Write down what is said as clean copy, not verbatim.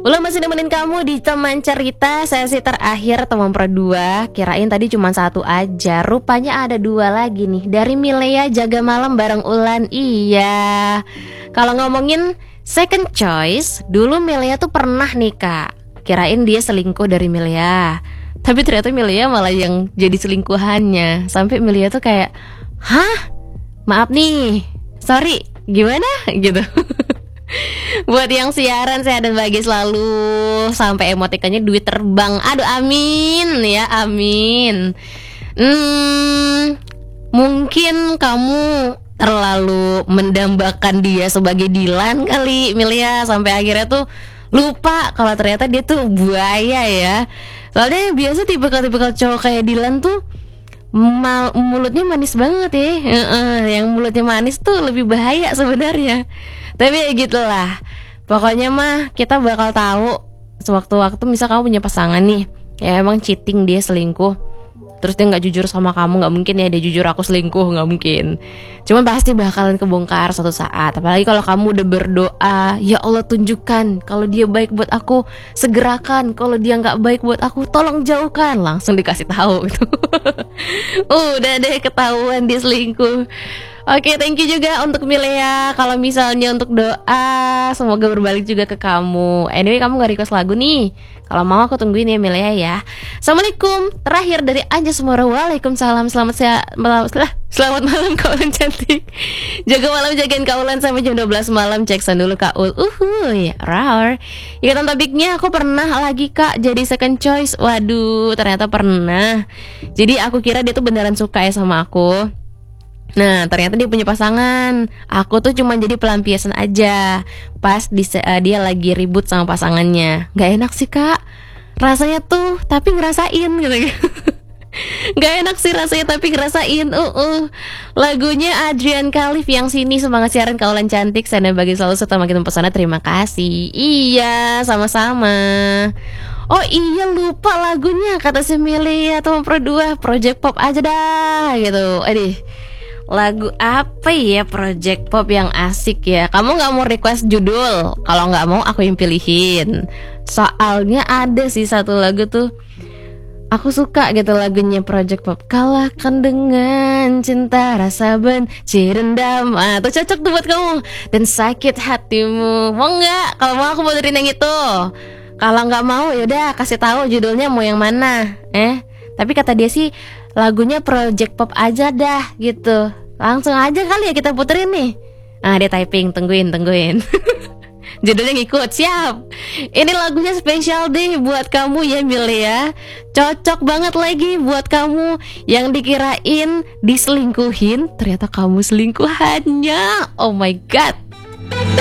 Belum, masih nemenin kamu di teman cerita sesi terakhir teman berdua. Kirain tadi cuma satu aja, rupanya ada dua lagi nih. Dari Milea jaga malam bareng Ulan. Iya, kalau ngomongin second choice, dulu Milea tuh pernah nih kak. Kirain dia selingkuh dari Milea, tapi ternyata Milea malah yang jadi selingkuhannya. Sampai Milea tuh kayak, hah? Maaf nih, sorry, gimana? Gitu. Buat yang siaran sehat dan bahagia selalu. Sampai emotikannya duit terbang. Aduh amin ya, amin. Mungkin kamu terlalu mendambakan dia sebagai Dilan kali, Milea, sampai akhirnya tuh lupa kalau ternyata dia tuh buaya ya. Soalnya biasa tipikal-tipikal cowok kayak Dilan tuh mulutnya manis banget ya. Yang mulutnya manis tuh lebih bahaya sebenarnya. Tapi ya gitulah. Pokoknya mah kita bakal tahu sewaktu-waktu. Misal kamu punya pasangan nih, ya emang cheating, dia selingkuh, terus dia gak jujur sama kamu. Gak mungkin ya dia jujur aku selingkuh, gak mungkin. Cuman pasti bakalan kebongkar suatu saat. Apalagi kalau kamu udah berdoa, ya Allah tunjukkan kalau dia baik buat aku, segerakan. Kalau dia gak baik buat aku, tolong jauhkan. Langsung dikasih tahu gitu. Udah deh ketahuan dia selingkuh. Oke, thank you juga untuk Milea. Kalau misalnya untuk doa, semoga berbalik juga ke kamu. Anyway, kamu gak request lagu nih. Kalau mau aku tungguin ya Milea ya. Assalamualaikum. Terakhir dari Anja Semora. Waalaikumsalam. Selamat malam kaulan cantik. Jaga malam, jagain kaulan sampai jam 12 malam. Cek sound dulu Kak Ul. Rawr. Ikatan topiknya, aku pernah lagi Kak jadi second choice. Waduh, ternyata pernah. Jadi aku kira dia tuh beneran suka ya sama aku. Nah ternyata dia punya pasangan. Aku tuh cuma jadi pelampiasan aja pas dia lagi ribut sama pasangannya. Gak enak sih kak rasanya tuh, tapi ngerasain gitu. Gak enak sih rasanya tapi ngerasain. Lagunya Adrian Khalif yang sini. Semangat siaran kaulan cantik. Sana bagi selalu serta makin mempesona. Terima kasih. Iya sama-sama. Oh iya lupa lagunya, kata si Milea teman pro 2, Project Pop aja dah gitu. Lagu apa ya Project Pop yang asik ya? Kamu gak mau request judul? Kalau gak mau aku yang pilihin. Soalnya ada sih satu lagu tuh aku suka gitu lagunya Project Pop. Kalahkan dengan cinta rasa benci rendam. Tuh cocok tuh buat kamu. Dan sakit hatimu. Mau gak? Kalau mau aku puterin yang itu. Kalau gak mau yaudah kasih tahu judulnya mau yang mana. Tapi kata dia sih lagunya Project Pop aja dah gitu. Langsung aja kali ya kita puterin nih. Dia typing, tungguin. Judulnya ngikut, siap. Ini lagunya spesial deh buat kamu ya Milea. Cocok banget lagi buat kamu yang dikirain diselingkuhin, ternyata kamu selingkuhannya. Oh my god.